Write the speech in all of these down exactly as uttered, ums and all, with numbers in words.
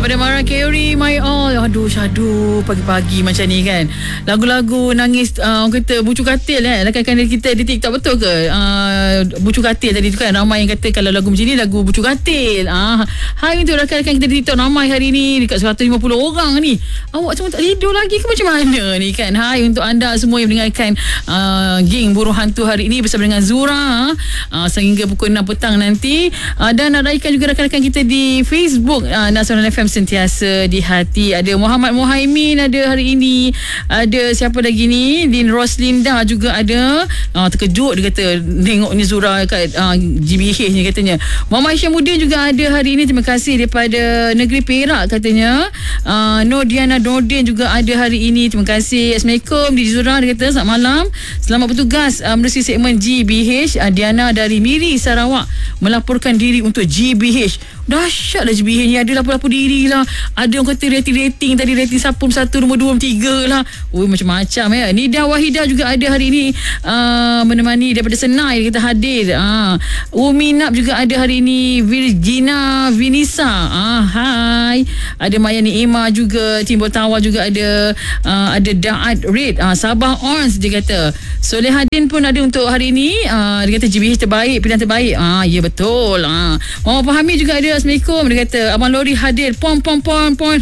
daripada Mariah Carey, My All. Aduh, syadu pagi-pagi macam ni kan. Lagu-lagu nangis, uh, orang kata bucu katil eh. Rakan-rakan kita di TikTok, betul ke? Uh, bucu katil tadi tu kan. Ramai yang kata kalau lagu macam ni lagu bucu katil. Uh, hai untuk rakan-rakan kita di TikTok, ramai hari ni dekat seratus lima puluh orang ni. Awak cuma tak tidur lagi ke macam mana ni kan? Hai untuk anda semua yang mendengarkan uh, Geng Burung Hantu hari ini bersama dengan Zura uh, sehingga pukul enam petang nanti. Uh, dan nak raikan juga rakan-rakan kita di Facebook uh, Nasional F M sentiasa di hati. Ada Muhammad Muhaimin ada hari ini. Ada siapa lagi ni? Din Roslinda juga ada. Uh, terkejut dia kata tengoknya Zura kat uh, G B H ni katanya. Muhammad Syamuddin juga ada hari ini. Terima kasih daripada Negeri Perak katanya. Uh, Nur Diana Nordin juga ada hari ini. Terima kasih. Assalamualaikum di Zura, dia kata selamat malam. Selamat bertugas uh, menerusi segmen G B H. Uh, Diana dari Miri Sarawak melaporkan diri untuk G B H. Dahsyat lah G B H ni. Ada lapor-lapor diri lah. Ada orang kata rating-rating tadi, rating satu, satu, nombor dua, tiga lah. Oh, macam-macam ya. Nida Wahida juga ada hari ini uh, menemani daripada Senai, kita hadir. uh, Umi Nap juga ada hari ini. Virgina Vinisa, uh, hai. Ada Maya Ni'ima juga. Timbul Tawa juga ada. uh, Ada Da'at Red, uh, Sabah Orange dia kata. Solehadin pun ada untuk hari ini. uh, Dia kata G B H terbaik, pilihan terbaik. Ah, ya betul. Ah, Muhammad Fahmi juga ada. Assalamualaikum. Dia kata Abang Lori hadir. Pom pom pom pom.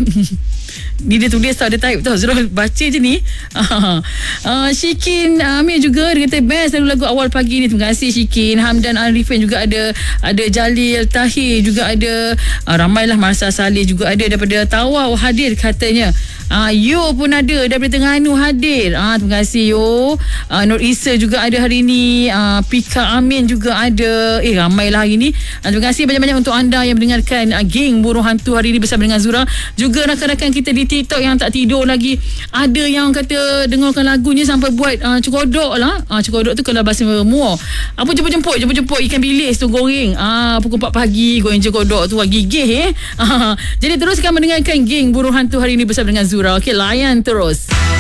Ni dia tulis tau, dia type tau. Zura baca je ni. uh, Syikin Amir juga, dia kata best lagu lagu awal pagi ni. Terima kasih Syikin. Hamdan Arifin juga ada. Ada Jalil Tahir juga ada. uh, Ramailah. Marsa Saleh juga ada daripada Tawau hadir katanya. Uh, Yo pun ada daripada Terengganu hadir. uh, Terima kasih Yo. uh, Nur Isa juga ada hari ni. uh, Pika Amin juga ada. Eh ramailah hari ni. uh, Terima kasih banyak-banyak untuk anda yang mendengarkan uh, Geng Burung Hantu hari ni bersama dengan Zura. Juga rakan-rakan kita di TikTok yang tak tidur lagi. Ada yang kata dengarkan lagunya sampai buat uh, cekodok lah. uh, Cekodok tu kalau bahasa Muar apa, jemput-jemput Jemput-jemput ikan bilis tu goreng. uh, Pukul empat pagi goreng cekodok tu. Gigih eh. uh, Jadi teruskan mendengarkan Geng Burung Hantu hari ni bersama dengan Zura. Okey, layan terus.